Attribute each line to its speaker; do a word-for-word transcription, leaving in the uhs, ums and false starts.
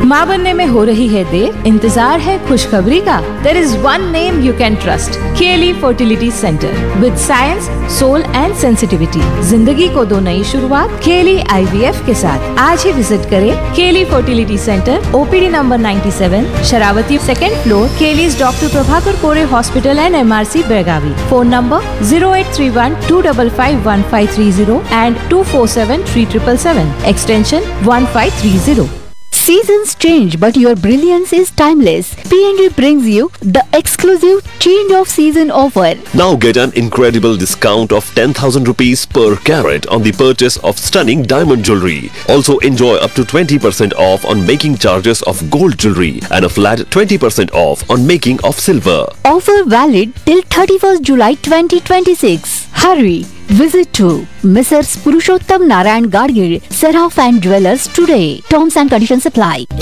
Speaker 1: माँ बनने में हो रही है देर, इंतजार है खुशखबरी का? There is one name you can trust, केली fertility centre with science, soul and sensitivity. जिंदगी को दो नई शुरुआत केली आईवीएफ के साथ। आज ही विजिट करें केली फर्टिलिटी सेंटर, ओपीडी नंबर सत्तानवे, Sharavati, second floor, केलीज doctor Prabhakar कोरे hospital and MRC Belagavi. Phone number zero eight three one two five five one five three zero and to four seven three seven seven, extension one five three zero.
Speaker 2: Seasons change, but your brilliance is timeless. P N G brings you the exclusive change of season offer.
Speaker 3: Now get an incredible discount of ten thousand rupees per carat on the purchase of stunning diamond jewelry. Also enjoy up to twenty percent off on making charges of gold jewelry and a flat twenty percent off on making of silver.
Speaker 2: Offer valid till thirty-first July twenty twenty-six. Hurry! Visit to Missus Purushottam Narayan Gadgil, Seraph and Jewelers today. Terms and conditions apply.